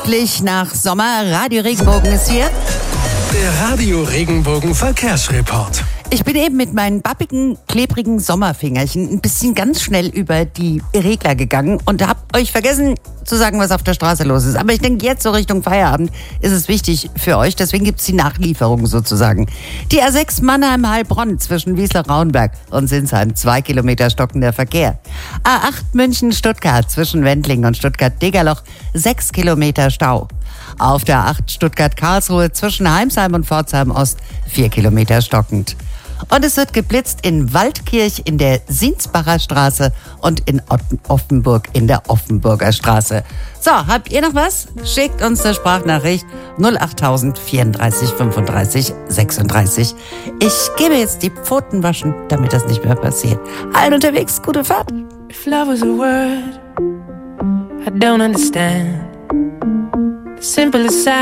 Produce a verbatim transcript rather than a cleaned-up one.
Endlich nach Sommer. Radio Regenbogen ist hier. Der Radio Regenbogen Verkehrsreport. Ich bin eben mit meinen babbigen, klebrigen Sommerfingerchen ein bisschen ganz schnell über die Regler gegangen und hab euch vergessen zu sagen, was auf der Straße los ist. Aber ich denke, jetzt so Richtung Feierabend ist es wichtig für euch. Deswegen gibt's die Nachlieferung sozusagen. Die A sechs Mannheim-Heilbronn zwischen Wiesler-Rauenberg und Sinsheim. Zwei Kilometer stockender Verkehr. A acht München-Stuttgart zwischen Wendling und Stuttgart-Degerloch. Sechs Kilometer Stau. Auf der A acht Stuttgart-Karlsruhe zwischen Heimsheim und Pforzheim-Ost. Vier Kilometer stockend. Und es wird geblitzt in Waldkirch in der Sinsbacher Straße und in Offenburg in der Offenburger Straße. So, habt ihr noch was? Schickt uns eine Sprachnachricht null achttausend vierunddreißig fünfunddreißig sechsunddreißig. Ich gebe jetzt die Pfoten waschen, damit das nicht mehr passiert. Allen unterwegs, gute Fahrt. If love was a word, I don't understand. Simple as